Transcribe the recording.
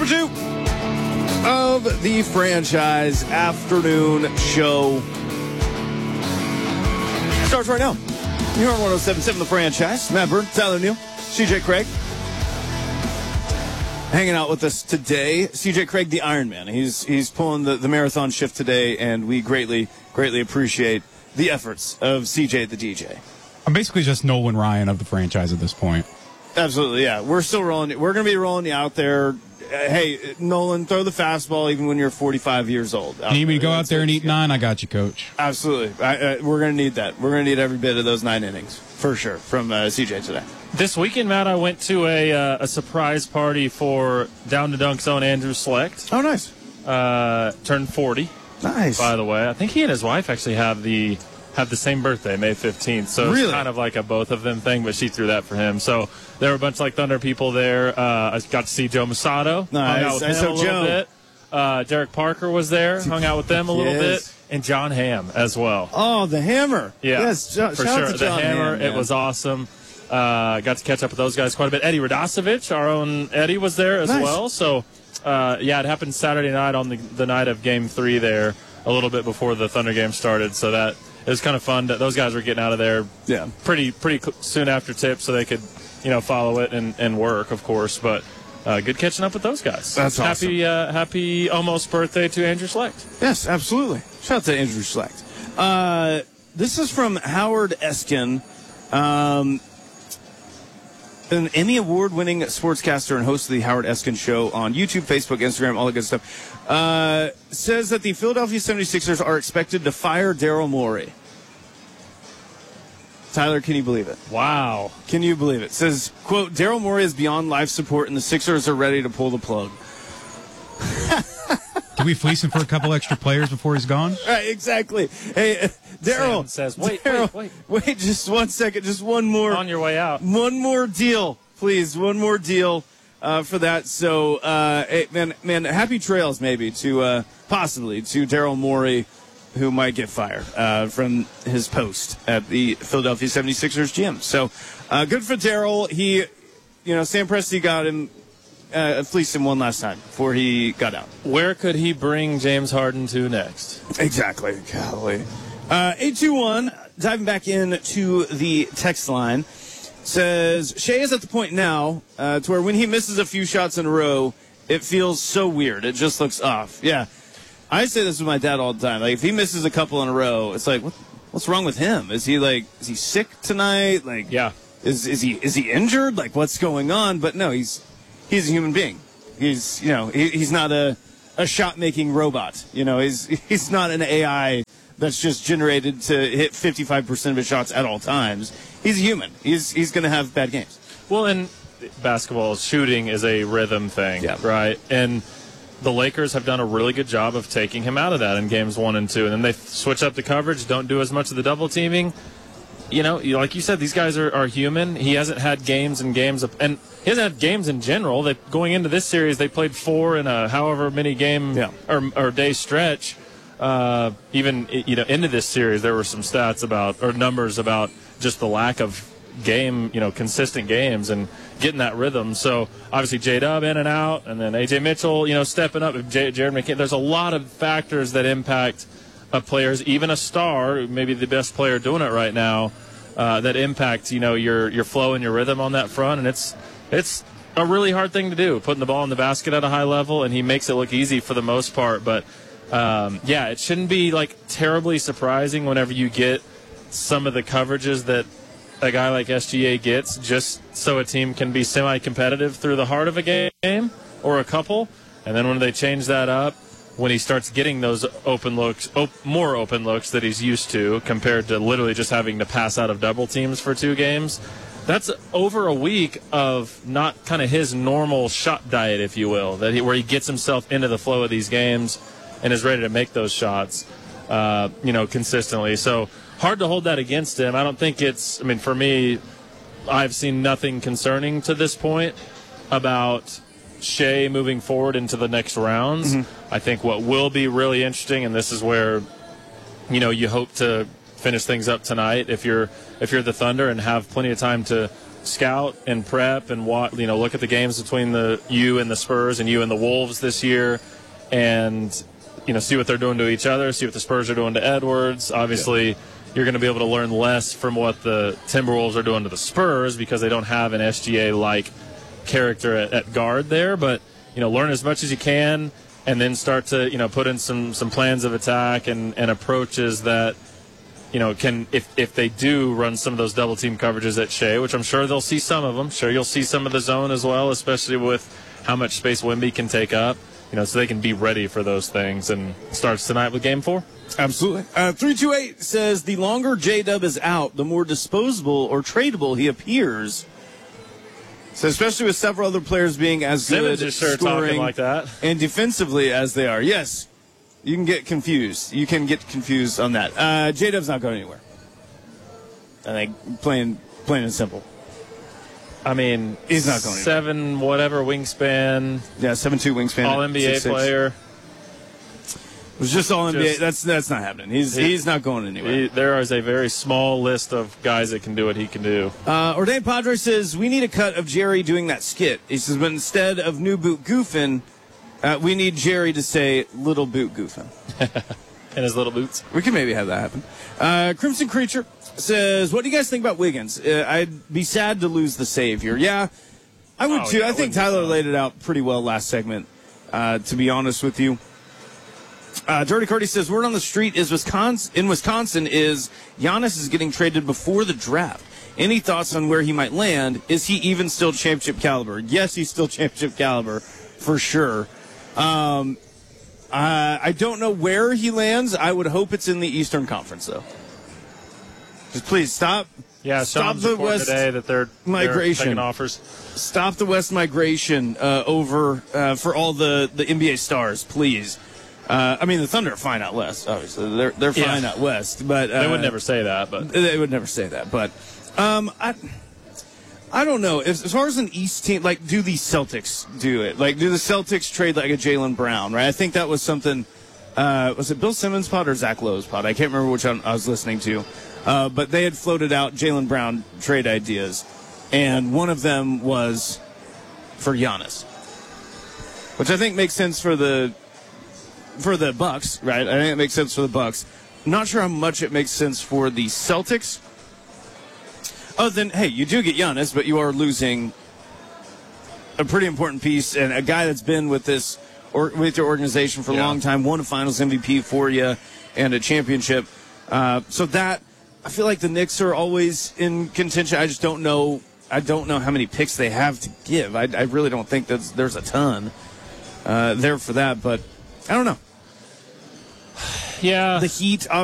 Number 2 of the franchise afternoon show starts right now. You're on 107.7 The Franchise. Matt Burton, Tyler Neal, CJ Craig. Hanging out with us today, CJ Craig, the Iron Man. He's pulling the marathon shift today, and we greatly appreciate the efforts of CJ the DJ. I'm basically just Nolan Ryan of the franchise at this point. Absolutely, yeah. We're still rolling. We're going to be rolling you out there. Hey, Nolan, throw the fastball even when you're 45 years old. You need me to go out there and eat 9? I got you, Coach. Absolutely. We're going to need that. We're going to need every bit of those 9 innings, for sure, from CJ today. This weekend, Matt, I went to a surprise party for Down to Dunk's own Andrew Slecht. Oh, nice. Turned 40. Nice. By the way, I think he and his wife actually have the same birthday, May 15th. So really? It's kind of like a both of them thing, but she threw that for him. So there were a bunch of like Thunder people there. I got to see Joe Masato. Nice. Hung out with him a little bit. Derek Parker was there. Hung out with them a little bit. And John Hamm as well. Oh, the Hammer. Yeah. Yes, for sure. To John the Hammer. Hamm, it was awesome. Got to catch up with those guys quite a bit. Eddie Radosevich, our own Eddie, was there as well. So, it happened Saturday night on the night of Game 3 there, a little bit before the Thunder game started. So that it was kind of fun. Those guys were getting out of there pretty soon after tip so they could, follow it and work, of course. But good catching up with those guys. That's awesome. Happy almost birthday to Andrew Slecht. Yes, absolutely. Shout out to Andrew Slecht. This is from Howard Eskin. An Emmy Award-winning sportscaster and host of the Howard Eskin Show on YouTube, Facebook, Instagram, all that good stuff, says that the Philadelphia 76ers are expected to fire Daryl Morey. Tyler, can you believe it? Wow. Can you believe it? Says, quote, Daryl Morey is beyond life support and the Sixers are ready to pull the plug. Can we fleece him for a couple extra players before he's gone? Right, exactly. Hey, Daryl says, wait, just 1 second, just one more. On your way out. One more deal, please. One more deal for that. So, hey, man, happy trails maybe to possibly to Daryl Morey, who might get fired from his post at the Philadelphia 76ers gym. So, good for Daryl. He, Sam Presti got him. Fleeced him one last time before he got out. Where could he bring James Harden to next? Exactly. Golly. 821, diving back into the text line, says, Shea is at the point now to where when he misses a few shots in a row, it feels so weird. It just looks off. Yeah. I say this with my dad all the time. Like, if he misses a couple in a row, it's like, what's wrong with him? Is he sick tonight? Like, yeah. Is he injured? Like, what's going on? But no, he's a human being. He's not a shot-making robot. He's not an AI that's just generated to hit 55% of his shots at all times. He's a human. He's going to have bad games. Well, and basketball shooting is a rhythm thing, right? And the Lakers have done a really good job of taking him out of that in games 1 and 2. And then they switch up the coverage, don't do as much of the double teaming. Like you said, these guys are human. He hasn't had games and games and he hasn't had games in general. Going into this series, they played 4 in a however many game or day stretch. Even into this series, there were some stats numbers about just the lack of consistent games and getting that rhythm. So obviously J-Dub in and out, and then A.J. Mitchell, stepping up. Jared McCann. There's a lot of factors that impact a player's, even a star, maybe the best player doing it right now, that impact your flow and your rhythm on that front, and it's a really hard thing to do, putting the ball in the basket at a high level, and he makes it look easy for the most part. But it shouldn't be terribly surprising whenever you get some of the coverages that a guy like SGA gets, just so a team can be semi-competitive through the heart of a game or a couple, and then when they change that up, when he starts getting those open looks, more open looks that he's used to compared to literally just having to pass out of double teams for 2 games, that's over a week of not kind of his normal shot diet, if you will, where he gets himself into the flow of these games and is ready to make those shots, consistently. So hard to hold that against him. I don't think for me, I've seen nothing concerning to this point about Shea moving forward into the next rounds. I think what will be really interesting, and this is where you hope to finish things up tonight if you're the Thunder and have plenty of time to scout and prep and look at the games between you and the Spurs and you and the Wolves this year, and see what they're doing to each other, see what the Spurs are doing to Edwards. Obviously, you're going to be able to learn less from what the Timberwolves are doing to the Spurs because they don't have an SGA-like character at guard there. But learn as much as you can, and then start to put in some plans of attack and approaches that can, if they do run some of those double team coverages at Shea, which I'm sure they'll see some of them. Sure, you'll see some of the zone as well, especially with how much space Wemby can take up. So they can be ready for those things. And it starts tonight with Game 4. Absolutely. 328 says the longer J-Dub is out, the more disposable or tradable he appears. So especially with several other players being as Simmons good is sure scoring talking like that. And defensively as they are. Yes, you can get confused. You can get confused on that. J-Dub's not going anywhere. I think plain and simple. I mean, he's not going 7 whatever wingspan. Yeah, 7'2" wingspan. All NBA 6'6". player. It was just all NBA. That's not happening. He's not going anywhere. There is a very small list of guys that can do what he can do. Ordained Padre says we need a cut of Jerry doing that skit. He says, but instead of New Boot goofing, we need Jerry to say Little Boot goofing. In his little boots. We can maybe have that happen. Crimson Creature says, what do you guys think about Wiggins? I'd be sad to lose the Savior. Yeah, I would too. Yeah, I think Tyler laid it out pretty well last segment, to be honest with you. Dirty Cardi says, word on the street is Wisconsin is Giannis is getting traded before the draft. Any thoughts on where he might land? Is he even still championship caliber? Yes, he's still championship caliber, for sure. I don't know where he lands. I would hope it's in the Eastern Conference, though. Just please stop. Yeah, stop the West today that they're migration offers. Stop the West migration over for all the NBA stars, please. I mean, the Thunder are fine out west. Obviously, they're fine out west, but they would never say that. But they would never say that. But I don't know. As far as an East team, like, do the Celtics do it? Like, do the Celtics trade like a Jaylen Brown? Right? I think that was something. Was it Bill Simmons' pod or Zach Lowe's pod? I can't remember which one I was listening to. But they had floated out Jaylen Brown trade ideas, and one of them was for Giannis, which I think makes sense for the Bucks, right? I think it makes sense for the Bucks. Not sure how much it makes sense for the Celtics. Other than, hey, you do get Giannis, but you are losing a pretty important piece and a guy that's been with this or with your organization for a long time, won a Finals MVP for you and a championship. So that, I feel like the Knicks are always in contention. I just don't know. I don't know how many picks they have to give. I really don't think there's a ton there for that, but I don't know. Yeah. The Heat,